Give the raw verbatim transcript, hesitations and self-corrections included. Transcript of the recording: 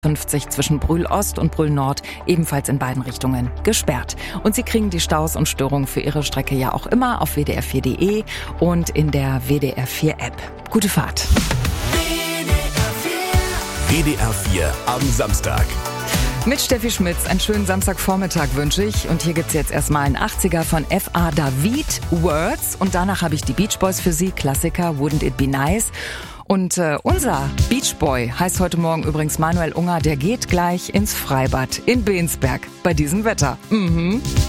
fünfzig zwischen Brühl Ost und Brühl Nord ebenfalls in beiden Richtungen gesperrt. Und Sie kriegen die Staus und Störungen für Ihre Strecke ja auch immer auf w d r vier punkt d e und in der W D R vier App. Gute Fahrt. W D R vier am Samstag. Mit Steffi Schmitz einen schönen Samstagvormittag wünsche ich. Und hier gibt's jetzt erstmal einen achtziger von F A David, Words. Und danach habe ich die Beach Boys für Sie, Klassiker, Wouldn't It Be Nice. Und äh, unser Beach Boy heißt heute Morgen übrigens Manuel Unger. Der geht gleich ins Freibad in Bensberg bei diesem Wetter. Mhm.